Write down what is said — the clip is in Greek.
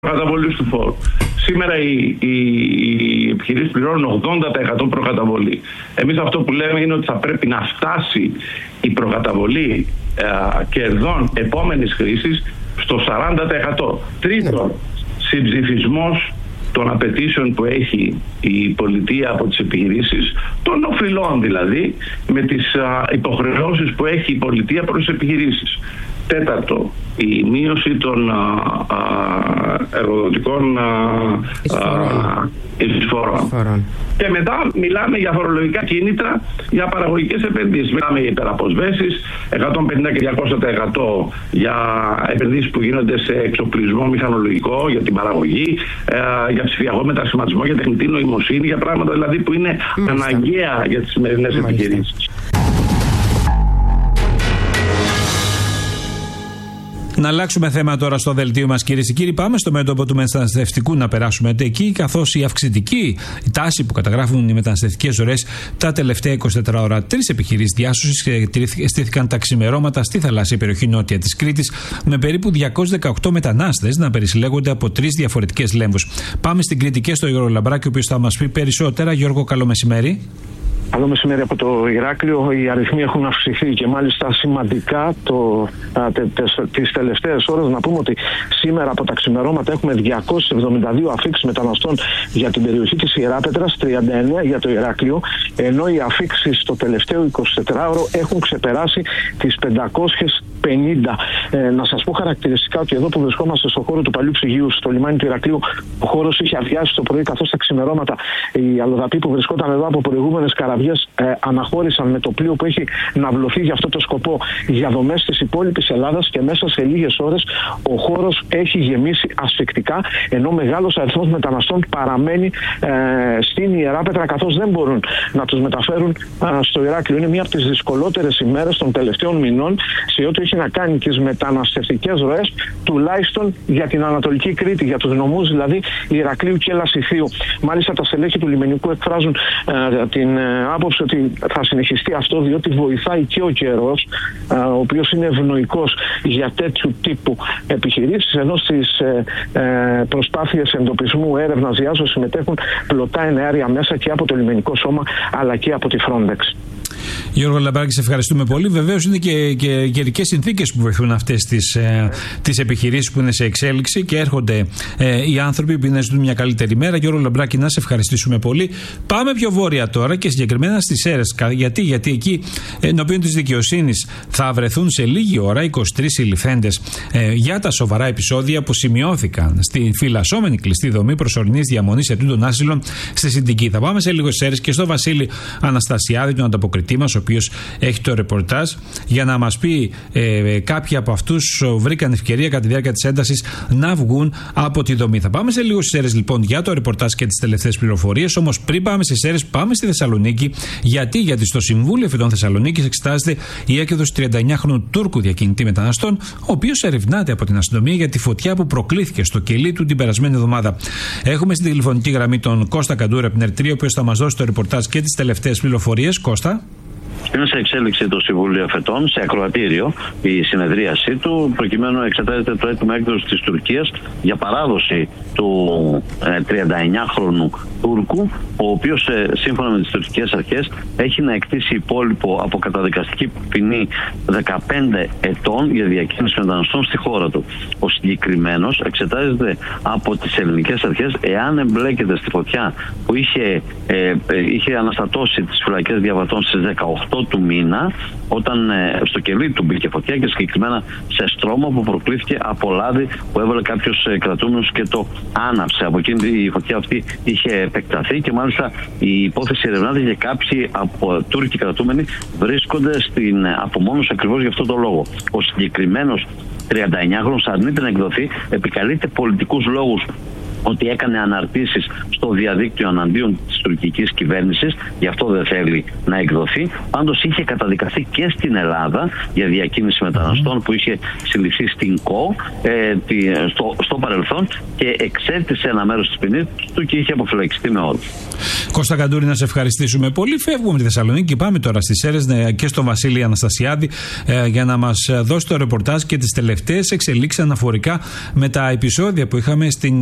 προκαταβολής του φόρου. Σήμερα οι επιχειρήσεις πληρώνουν 80% προκαταβολή. Εμείς αυτό που λέμε είναι ότι θα πρέπει να φτάσει η προκαταβολή κερδών επόμενης χρήσης στο 40%. Τρίτον, συμψηφισμός των απαιτήσεων που έχει η πολιτεία από τις επιχειρήσεις, των οφειλών δηλαδή, με τις υποχρεώσεις που έχει η πολιτεία προς τις επιχειρήσεις. Τέταρτο, η μείωση των εργοδοτικών εισφορών. Και μετά μιλάμε για φορολογικά κίνητρα για παραγωγικές επενδύσεις. Μιλάμε για υπεραποσβέσεις, 150 και 200% για επενδύσεις που γίνονται σε εξοπλισμό μηχανολογικό, για την παραγωγή, για ψηφιακό μετασχηματισμό, για τεχνητή νοημοσύνη, για πράγματα δηλαδή που είναι αναγκαία για τις σημερινές επιχειρήσεις. Να αλλάξουμε θέμα τώρα στο δελτίο μας, κυρίες και κύριοι. Πάμε στο μέτωπο του μεταναστευτικού να περάσουμε εκεί, καθώς η αυξητική τάση που καταγράφουν οι μεταναστευτικές ροές τα τελευταία 24 ώρα. 3 επιχειρήσεις διάσωσης στήθηκαν τα ξημερώματα στη θαλάσσια περιοχή νότια της Κρήτης, με περίπου 218 μετανάστες να περισυλλέγονται από 3 διαφορετικές λέμβους. Πάμε στην Κρήτη και στο Γιώργο Λαμπράκη, ο οποίος θα μας πει περισσότερα. Γιώργο, καλό μεσημέρι. Καλό μεσημέρι από το Ηράκλειο. Οι αριθμοί έχουν αυξηθεί και μάλιστα σημαντικά τις τελευταίες ώρες. Να πούμε ότι σήμερα από τα ξημερώματα έχουμε 272 αφήξεις μεταναστών για την περιοχή της Ιεράπετρας, 39 για το Ηράκλειο, ενώ οι αφήξεις στο τελευταίο 24ωρο έχουν ξεπεράσει τις 550. Να σας πω χαρακτηριστικά ότι εδώ που βρισκόμαστε στο χώρο του Παλιού Ψυγείου, στο λιμάνι του Ηρακλείου, ο χώρος είχε αδειάσει το πρωί, καθώς τα ξημερώματα οι αλλοδαποί που βρισκόταν εδώ από προηγούμενες καραβιές αναχώρησαν με το πλοίο που έχει ναυλωθεί για αυτό το σκοπό για δομές της υπόλοιπης Ελλάδας, και μέσα σε λίγες ώρες ο χώρος έχει γεμίσει ασφυκτικά, ενώ μεγάλος αριθμός μεταναστών παραμένει στην Ιεράπετρα, καθώς δεν μπορούν να τους μεταφέρουν στο Ηράκλειο. Είναι μία από τις δυσκολότερες ημέρες των τελευταίων μηνών σε ό,τι έχει να κάνει τις μεταναστευτικές ροές, τουλάχιστον για την Ανατολική Κρήτη, για τους νομούς δηλαδή Ηρακλείου και Λασιθίου. Μάλιστα τα στελέχη του λιμενικού εκφράζουν την άποψη ότι θα συνεχιστεί αυτό, διότι βοηθάει και ο καιρός, ο οποίος είναι ευνοϊκός για τέτοιου τύπου επιχειρήσεις, ενώ στις προσπάθειες εντοπισμού, έρευνας, διάσωσης συμμετέχουν πλωτά εναέρια μέσα και από το λιμενικό σώμα αλλά και από τη Frontex. Γιώργο Λαμπράκη, σε ευχαριστούμε πολύ. Βεβαίως είναι και καιρικές συνθήκες που βοηθούν αυτές τις επιχειρήσεις που είναι σε εξέλιξη και έρχονται οι άνθρωποι που είναι ζητούν μια καλύτερη μέρα. Γιώργο Λαμπράκη, να σε ευχαριστήσουμε πολύ. Πάμε πιο βόρεια τώρα και συγκεκριμένα στις Σέρρες. Γιατί εκεί, ενώπιον της δικαιοσύνης, θα βρεθούν σε λίγη ώρα 23 συλληφθέντες για τα σοβαρά επεισόδια που σημειώθηκαν στη φυλασσόμενη κλειστή δομή προσωρινής διαμονής ετούντων άσυλων στη Συντική. Θα πάμε σε λίγο στις Σέρρες και στο Βασίλη Αναστασιάδη, τον ανταποκριτή μας, ο οποίος έχει το ρεπορτάζ, για να μας πει κάποιοι από αυτούς βρήκαν ευκαιρία κατά τη διάρκεια της έντασης να βγουν από τη δομή. Θα πάμε σε λίγο στις Σέρρες λοιπόν για το ρεπορτάζ και τις τελευταίες πληροφορίες. Όμως πριν πάμε στις Σέρρες, πάμε στη Θεσσαλονίκη. Γιατί στο Συμβούλιο Φοιτών Θεσσαλονίκης εξετάζεται η έκδοση 39χρονου Τούρκου διακινητή μεταναστών, ο οποίος ερευνάται από την αστυνομία για τη φωτιά που προκλήθηκε στο κελί του την περασμένη εβδομάδα. Έχουμε στην τηλεφωνική γραμμή τον Κώστα Καντούρα από την Ερτρία, ο οποίος θα μας δώσει το ρεπορτάζ και τις τελευταίες πληροφορίες. Κώστα. Είναι σε εξέλιξη το Συμβούλιο Φετών, σε ακροατήριο η συνεδρίασή του, προκειμένου να εξετάζεται το αίτημα έκδοσης της Τουρκίας για παράδοση του 39χρονου Τούρκου, ο οποίος σύμφωνα με τις τουρκικές αρχές έχει να εκτίσει υπόλοιπο από καταδικαστική ποινή 15 ετών για διακίνηση μεταναστών στη χώρα του. Ο συγκεκριμένος εξετάζεται από τις ελληνικές αρχές εάν εμπλέκεται στη φωτιά που είχε αναστατώσει τις φυλακές διαβατών στις 18 του μήνα, όταν στο κελί του μπήκε φωτιά και συγκεκριμένα σε στρώμα που προκλήθηκε από λάδι που έβαλε κάποιος κρατούμενος και το άναψε. Από εκείνη η φωτιά αυτή είχε επεκταθεί και μάλιστα η υπόθεση ερευνάται και κάποιοι από Τούρκοι κρατούμενοι βρίσκονται στην απομόνωση ακριβώς για αυτόν τον λόγο. Ο συγκεκριμένος 39χρονος αρνείται να εκδοθεί, επικαλείται πολιτικούς λόγους ότι έκανε αναρτήσεις στο διαδίκτυο εναντίον της τουρκικής κυβέρνησης, γι' αυτό δεν θέλει να εκδοθεί. Πάντως είχε καταδικαστεί και στην Ελλάδα για διακίνηση μεταναστών που είχε συλληφθεί στην ΚΟ στο παρελθόν και εξέτησε ένα μέρος της ποινής του και είχε αποφυλακιστεί με όρους. Κώστα Καντούρη, να σε ευχαριστήσουμε πολύ. Φεύγουμε τη Θεσσαλονίκη και πάμε τώρα στις Σέρρες και στο Βασίλη Αναστασιάδη για να μας δώσει το ρεπορτάζ και τις τελευταίες εξελίξεις αναφορικά με τα επεισόδια που είχαμε στην